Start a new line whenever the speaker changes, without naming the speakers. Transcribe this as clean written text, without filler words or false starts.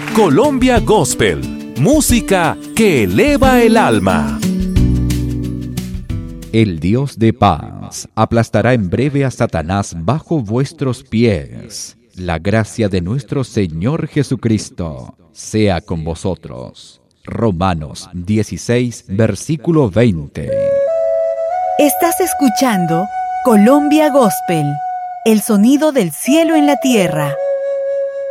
Colombia Gospel, música que eleva el alma.
El Dios de paz aplastará en breve a Satanás bajo vuestros pies. La gracia de nuestro Señor Jesucristo sea con vosotros. Romanos 16, versículo 20.
Estás escuchando Colombia Gospel, el sonido del cielo en la tierra.